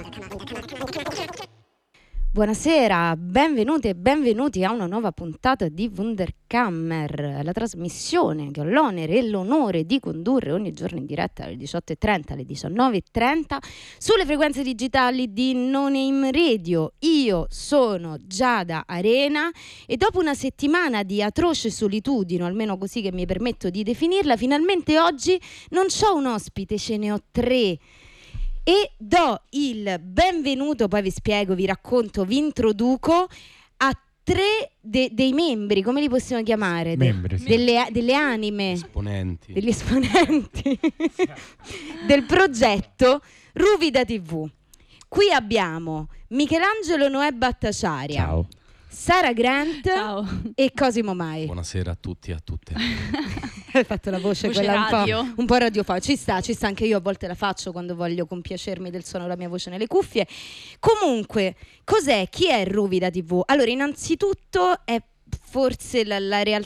Buonasera, benvenuti e benvenuti a una nuova puntata di Wunderkammer, la trasmissione che ho l'onere e l'onore di condurre ogni giorno in diretta alle 18:30, alle 19:30 sulle frequenze digitali di No Name Radio. Io sono Giada Arena e dopo una settimana di atroce solitudine, almeno così che mi permetto di definirla, finalmente oggi non c'ho un ospite, ce ne ho 3. E do il benvenuto, poi vi spiego, vi racconto, vi introduco a 3 dei membri, come li possiamo chiamare? Membri, sì. Delle anime, degli esponenti del progetto Ruvida TV. Qui abbiamo Michelangelo Noè Battaciaria. Ciao. Sara Grant. Ciao. E Cosimo Mai. Buonasera a tutti e a tutte. Hai fatto la voce quella radio. un po' radiofonica. Ci sta, anche io a volte la faccio quando voglio compiacermi del suono della mia voce nelle cuffie. Comunque, chi è Ruvida TV? Allora, innanzitutto è forse la realtà